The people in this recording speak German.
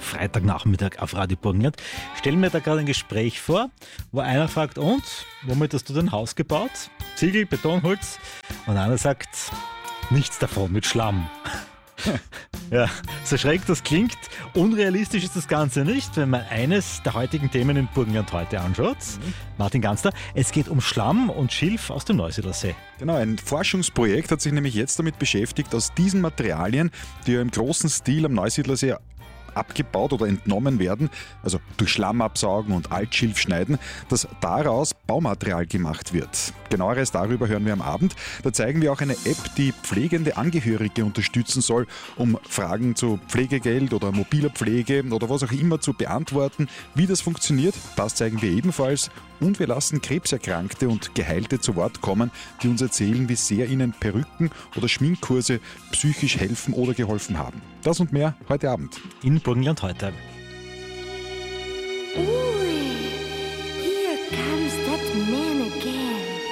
Freitagnachmittag auf Radio Burgenland. Stell mir da gerade ein Gespräch vor, wo einer fragt, und, womit hast du dein Haus gebaut? Ziegel, Beton, Holz? Und einer sagt, nichts davon, mit Schlamm. Ja, so schräg das klingt, unrealistisch ist das Ganze nicht, wenn man eines der heutigen Themen in Burgenland heute anschaut. Martin Ganster, es geht um Schlamm und Schilf aus dem Neusiedlersee. Genau, ein Forschungsprojekt hat sich nämlich jetzt damit beschäftigt, aus diesen Materialien, die ja im großen Stil am Neusiedlersee abgebaut oder entnommen werden, also durch Schlamm absaugen und Altschilf schneiden, dass daraus Baumaterial gemacht wird. Genaueres darüber hören wir am Abend. Da zeigen wir auch eine App, die pflegende Angehörige unterstützen soll, um Fragen zu Pflegegeld oder mobiler Pflege oder was auch immer zu beantworten. Wie das funktioniert, das zeigen wir ebenfalls. Und wir lassen Krebserkrankte und Geheilte zu Wort kommen, die uns erzählen, wie sehr ihnen Perücken oder Schminkkurse psychisch helfen oder geholfen haben. Das und mehr heute Abend. In Burgenland heute. Ooh, here comes that man.